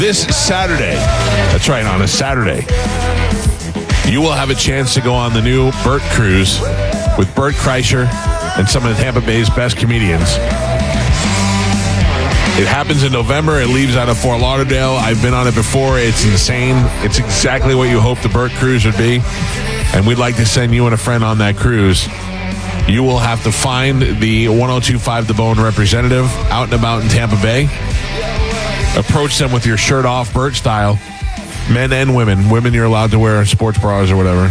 This Saturday, that's right, on a Saturday, you will have a chance to go on the new Bert Cruise with Bert Kreischer and some of the Tampa Bay's best comedians. It happens in November. It leaves out of Fort Lauderdale. I've been on it before. It's insane. It's exactly what you hope the Bert Cruise would be. And we'd like to send you and a friend on that cruise. You will have to find the 1025 The Bone representative out and about in Tampa Bay. Approach them with your shirt off, Bert style. Men and women. Women, you're allowed to wear sports bras or whatever.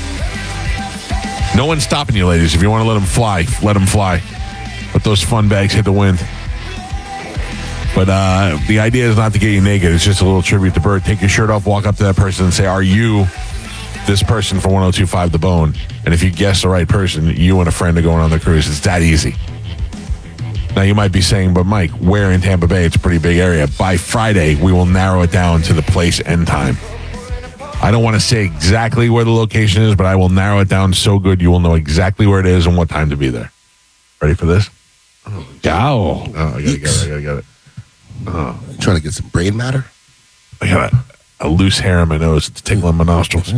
No one's stopping you, ladies. If you want to let them fly, let them fly. Let those fun bags hit the wind. But the idea is not to get you naked. It's just a little tribute to Bert. Take your shirt off, walk up to that person and say, are you this person for 1025 The Bone? And if you guess the right person, you and a friend are going on the cruise. It's that easy. Now, you might be saying, but Mike, where in Tampa Bay? It's a pretty big area. By Friday, we will narrow it down to the place and time. I don't want to say exactly where the location is, but I will narrow it down so good you will know exactly where it is and what time to be there. Ready for this? Oh, I gotta get it. Trying to get some brain matter? I got a loose hair in my nose. It's tickling my nostrils.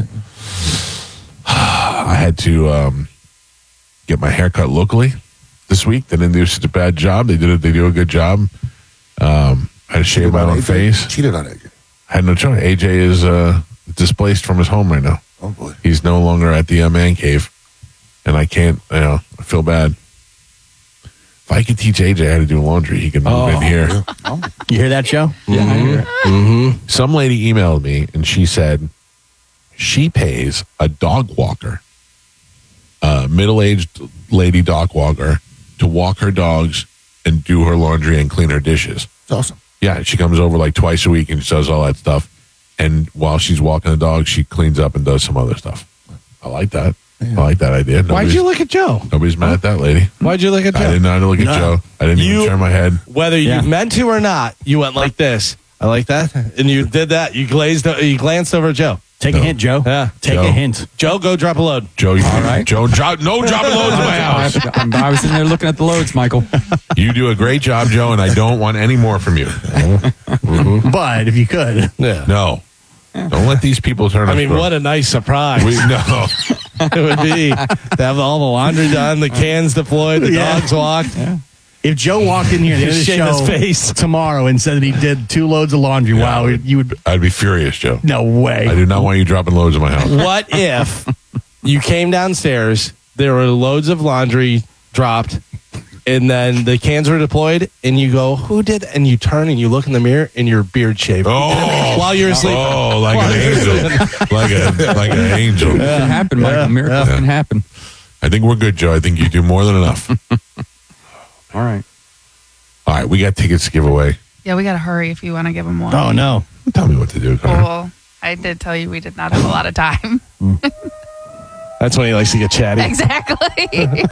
I had to get my hair cut locally this week. They didn't do such a bad job. They do a good job. I had to shave my own face. Cheated on AJ. I had no choice. AJ is displaced from his home right now. Oh, boy. He's no longer at the man cave. And I can't, I feel bad. If I could teach AJ how to do laundry, he could move in here. Yeah. You hear that, Joe? Yeah, I hear it. Mm-hmm. Some lady emailed me, and she said she pays a dog walker, a middle-aged lady dog walker, to walk her dogs and do her laundry and clean her dishes. It's awesome. Yeah, she comes over like twice a week and she does all that stuff. And while she's walking the dog, she cleans up and does some other stuff. I like that. Yeah. I like that idea. Why'd you look at Joe? Nobody's mad at that lady. Why'd you look at Joe? I didn't know how to look at Joe. I didn't even turn my head. Whether you meant to or not, you went like this. I like that. And you did that. You glanced over at Joe. Take a hint, Joe. Yeah. Take a hint. Joe, go drop a load. Joe, All right. Joe, dropping loads in my house. I was in there looking at the loads, Michael. You do a great job, Joe, and I don't want any more from you. But if you could. Yeah. No. Don't let these people turn us. I mean, what a nice surprise. No. It would be to have all the laundry done, the cans deployed, the dogs walked. Yeah. If Joe walked in here at the end of the Shave his show face. tomorrow and said that he did 2 loads of laundry, wow, you would. I'd be furious, Joe. No way. I do not want you dropping loads in my house. What if you came downstairs, there were loads of laundry dropped, and then the cans were deployed, and you go, who did? And you turn and you look in the mirror, and your beard shaved. Oh, while you're asleep. Oh, like an angel. like an angel. It can happen, Michael. Miracles can happen. I think we're good, Joe. I think you do more than enough. All right. All right, we got tickets to give away. Yeah, we got to hurry if you want to give them one. Oh, no. Tell me what to do, Connor. Well, I did tell you we did not have a lot of time. That's when he likes to get chatty. Exactly.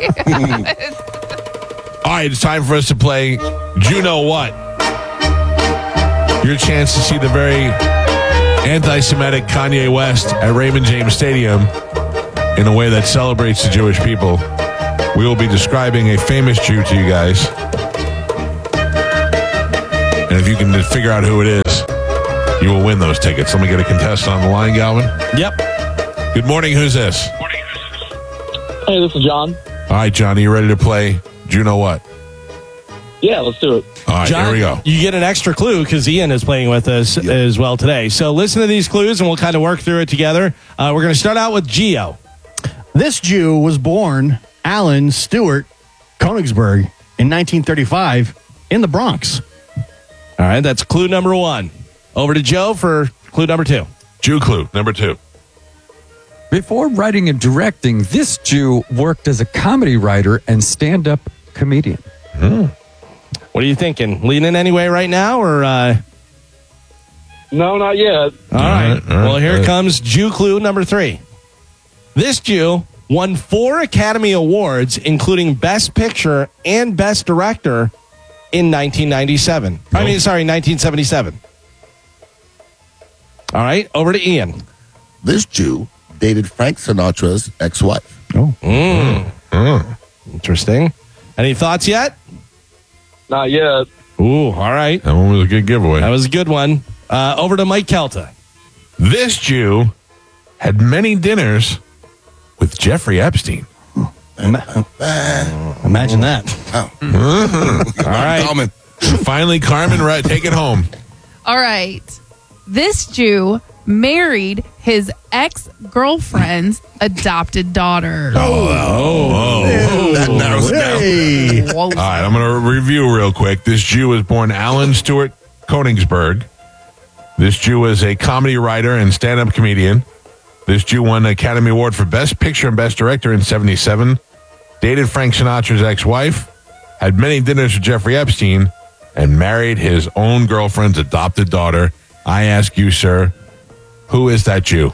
All right, it's time for us to play Do You Know What? Your chance to see the very anti-Semitic Kanye West at Raymond James Stadium in a way that celebrates the Jewish people. We will be describing a famous Jew to you guys. And if you can figure out who it is, you will win those tickets. Let me get a contestant on the line, Galvin. Yep. Good morning. Who's this? Hey, this is John. All right, John, are you ready to play Do You Know What? Yeah, let's do it. All right, John, here we go. You get an extra clue because Ian is playing with us as well today. So listen to these clues, and we'll kind of work through it together. We're going to start out with Gio. This Jew was born Alan Stewart Konigsberg in 1935 in the Bronx. All right, that's clue number 1. Over to Joe for clue number 2. Jew clue number 2. Before writing and directing, this Jew worked as a comedy writer and stand-up comedian. What are you thinking? Leaning any way right now, or? No, not yet. All right. Well, here comes Jew clue number 3. This Jew won 4 Academy Awards, including Best Picture and Best Director in 1997. 1977. All right, over to Ian. This Jew dated Frank Sinatra's ex-wife. Interesting. Any thoughts yet? Not yet. Ooh, all right. That one was a good giveaway. That was a good one. Over to Mike Kelta. This Jew had many dinners with Jeffrey Epstein. Imagine that. All right. Comment. Finally, Carmen, right, take it home. All right. This Jew married his ex-girlfriend's adopted daughter. That narrows it down. Hey. Whoa. All right, I'm going to review real quick. This Jew was born Alan Stewart Koenigsberg. This Jew is a comedy writer and stand-up comedian. This Jew won the Academy Award for Best Picture and Best Director in 1977. Dated Frank Sinatra's ex-wife. Had many dinners with Jeffrey Epstein. And married his own girlfriend's adopted daughter. I ask you, sir, who is that Jew?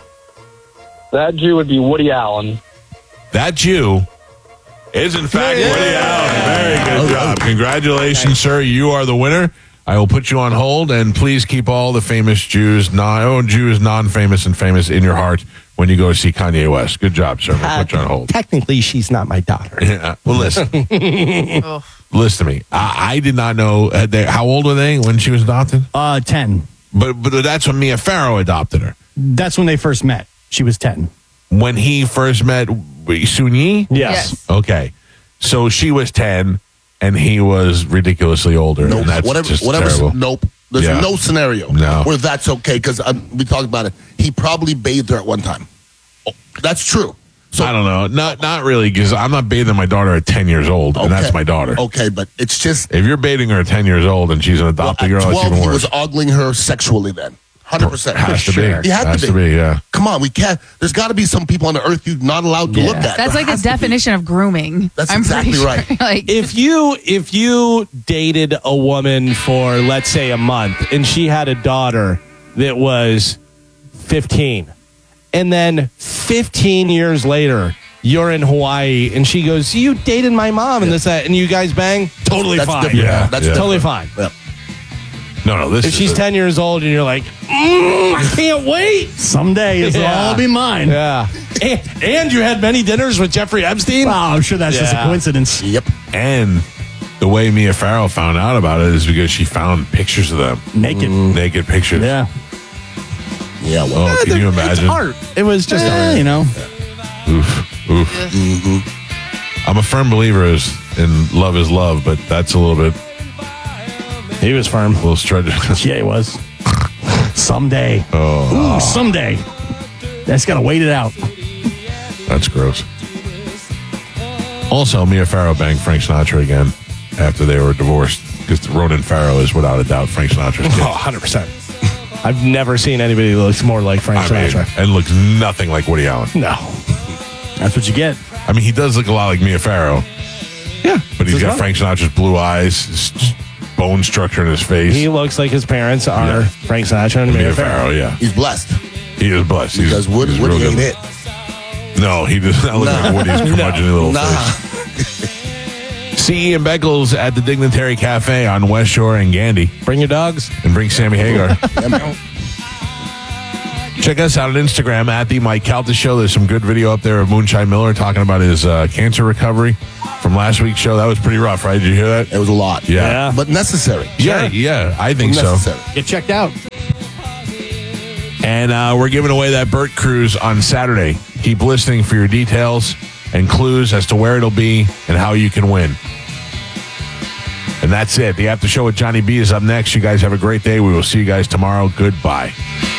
That Jew would be Woody Allen. That Jew is, in fact, Woody Allen. Very good job. Congratulations, sir. You are the winner. I will put you on hold, and please keep all the famous Jews, non-famous, and famous in your heart when you go to see Kanye West. Good job, sir. I'll put you on hold. Technically, she's not my daughter. Yeah. Well, listen. Ugh. Listen to me. I did not know. How old were they when she was adopted? 10. But that's when Mia Farrow adopted her. That's when they first met. She was 10. When he first met Sun Yi? Yes. Okay. So she was 10, and he was ridiculously older. Nope. And that's just Whatever's terrible. nope. There's Yeah. no scenario where that's okay because we talked about it. He probably bathed her at one time. Oh, that's true. So I don't know. Not really, because I'm not bathing my daughter at 10 years old, and that's my daughter. Okay, but it's just If you're bathing her at 10 years old and she's an adopted girl, at it's 12 even he worse. was ogling her sexually then. 100%. Has to be. He had Has to be. yeah. Come on, we can't. There's got to be some people on the earth you're not allowed to look at. That's There like the has to be. definition of grooming. That's I'm pretty exactly sure. Like, If you dated a woman for, let's say, a month, and she had a daughter that was 15, and then 15 years later, you're in Hawaii, and she goes, "You dated my mom," and this, that, and you guys bang, totally That's fine. different. Yeah, That's yeah. Totally different. fine. Yeah. No, this If is she's 10 years old and you're like, I can't wait. Someday it'll Yeah. all be mine. Yeah. And you had many dinners with Jeffrey Epstein? Wow, I'm sure that's just a Yeah. coincidence. Yep. And the way Mia Farrow found out about it is because she found pictures of them. Naked. Naked pictures. Yeah. Yeah. Well, Oh, can you imagine? It's art. It was just art. You know. Oof. Oof. I'm a firm believer in love is love, but that's a little bit, He was firm. a little stretch. Yeah, it was. Someday. Oh, Ooh, someday. That's got to wait it out. that's gross. Also, Mia Farrow banged Frank Sinatra again after they were divorced because Ronan Farrow is without a doubt Frank Sinatra's kid. Oh, 100%. I've never seen anybody who looks more like Frank I mean, Sinatra. and looks nothing like Woody Allen. No. That's what you get. I mean, he does look a lot like Mia Farrow. Yeah. But he's His got brother. Frank Sinatra's blue eyes, his bone structure in his face. He looks like his parents are Yeah. Frank Sinatra and Mia Farrow. yeah. he's blessed He is blessed. because he's Woody real ain't good. it. No, he does not look like Woody's curmudgeon little Nah. face. C.E. and Beckles at the Dignitary Cafe on West Shore and Gandy. Bring your dogs. And bring Sammy Hagar. Yeah, man. Check us out on Instagram at the Mike Calta Show. There's some good video up there of Moonshine Miller talking about his cancer recovery from last week's show. That was pretty rough, right? Did you hear that? It was a lot. Yeah. But necessary. Yeah, I think so. Necessary. Get checked out. And we're giving away that Burt cruise on Saturday. Keep listening for your details and clues as to where it'll be and how you can win. And that's it. The After Show with Johnny B is up next. You guys have a great day. We will see you guys tomorrow. Goodbye.